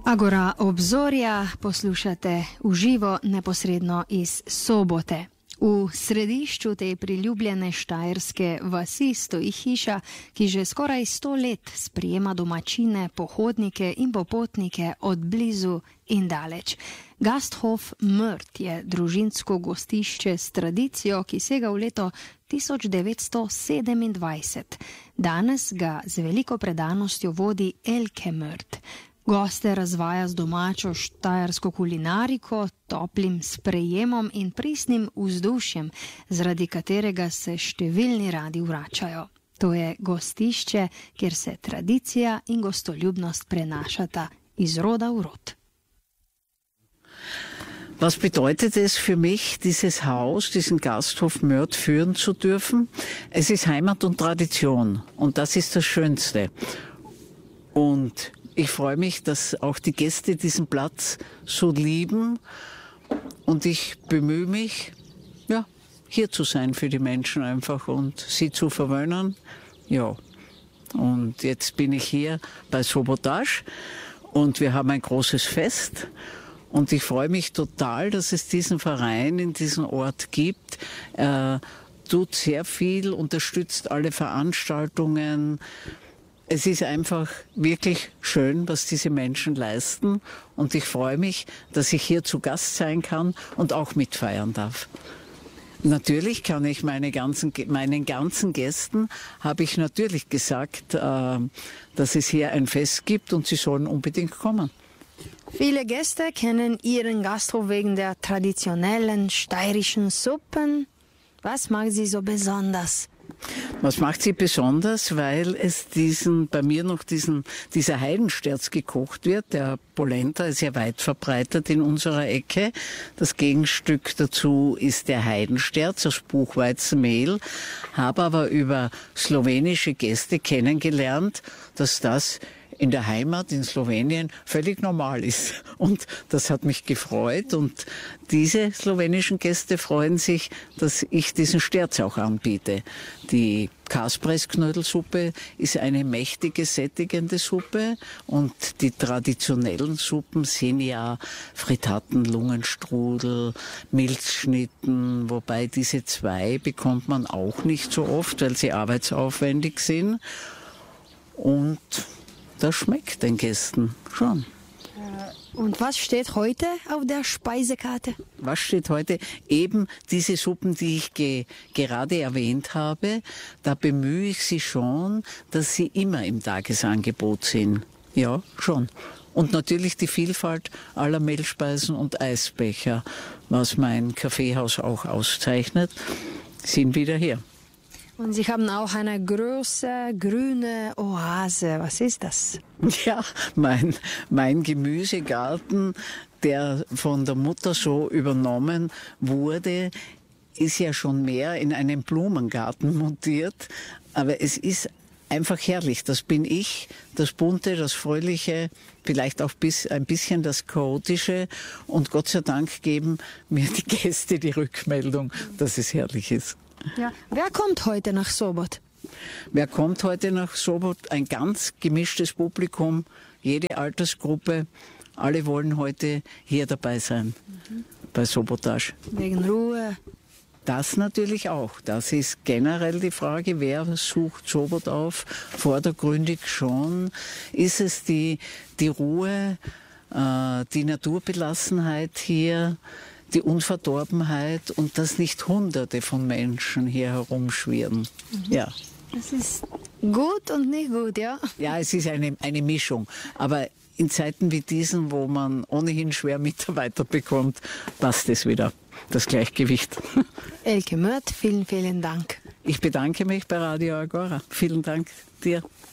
Agora obzorja poslušate uživo neposredno iz Sobote. V središču te priljubljene štajerske vasi stoji hiša, ki že skoraj 100 let sprejema domačine, pohodnike in popotnike od blizu in daleč. Gasthof Mört je družinsko gostišče s tradicijo, ki sega v leto 1927. Danes ga z veliko predanostjo vodi Elke Mört. Goste razvaja z domačo štajersko kulinariko, toplim sprejemom in pristnim vzdušjem, zaradi katerega se številni radi vračajo. To je gostišče, kjer se tradicija in gostoljubnost prenašata iz roda v rod. Was bedeutet es für mich, dieses Haus, diesen Gasthof Mört führen zu dürfen? Es ist Heimat und Tradition und das ist das Schönste. Und ich freue mich, dass auch die Gäste diesen Platz so lieben und ich bemühe mich, ja, hier zu sein für die Menschen einfach und sie zu verwöhnen. Ja, und jetzt bin ich hier bei Sobotage und wir haben ein großes Fest und ich freue mich total, dass es diesen Verein in diesem Ort gibt. Er tut sehr viel, unterstützt alle Veranstaltungen. Es ist einfach wirklich schön, was diese Menschen leisten und ich freue mich, dass ich hier zu Gast sein kann und auch mitfeiern darf. Natürlich kann ich meinen ganzen Gästen, habe ich natürlich gesagt, dass es hier ein Fest gibt und sie sollen unbedingt kommen. Viele Gäste kennen Ihren Gasthof wegen der traditionellen steirischen Suppen. Was macht sie so besonders? Was macht sie besonders? Weil es bei mir noch dieser Heidensterz gekocht wird. Der Polenta ist ja weit verbreitet in unserer Ecke. Das Gegenstück dazu ist der Heidensterz aus Buchweizenmehl. Habe aber über slowenische Gäste kennengelernt, dass das in der Heimat in Slowenien völlig normal ist. Und das hat mich gefreut. Und diese slowenischen Gäste freuen sich, dass ich diesen Sterz auch anbiete. Die Kaspressknödelsuppe ist eine mächtige, sättigende Suppe. Und die traditionellen Suppen sind ja Frittaten, Lungenstrudel, Milzschnitten. Wobei diese zwei bekommt man auch nicht so oft, weil sie arbeitsaufwendig sind. Und das schmeckt den Gästen schon. Und was steht heute auf der Speisekarte? Was steht heute? Eben diese Suppen, die ich gerade erwähnt habe. Da bemühe ich sie schon, dass sie immer im Tagesangebot sind. Ja, schon. Und natürlich die Vielfalt aller Mehlspeisen und Eisbecher, was mein Kaffeehaus auch auszeichnet, sind wieder hier. Und Sie haben auch eine große grüne Oase. Was ist das? Ja, mein Gemüsegarten, der von der Mutter so übernommen wurde, ist ja schon mehr in einen Blumengarten montiert. Aber es ist einfach herrlich. Das bin ich, das Bunte, das Fröhliche, vielleicht auch ein bisschen das Chaotische. Und Gott sei Dank geben mir die Gäste die Rückmeldung, dass es herrlich ist. Ja. Wer kommt heute nach Sobot? Wer kommt heute nach Sobot? Ein ganz gemischtes Publikum, jede Altersgruppe. Alle wollen heute hier dabei sein, bei Sobotage. Wegen Ruhe? Das natürlich auch. Das ist generell die Frage, wer sucht Sobot auf? Vordergründig schon. Ist es die Ruhe, die Naturbelassenheit hier, die Unverdorbenheit und dass nicht Hunderte von Menschen hier herumschwirren. Ja. Das ist gut und nicht gut, ja? Ja, es ist eine Mischung. Aber in Zeiten wie diesen, wo man ohnehin schwer Mitarbeiter bekommt, passt es wieder, das Gleichgewicht. Elke Mört, vielen, vielen Dank. Ich bedanke mich bei Radio Agora. Vielen Dank dir.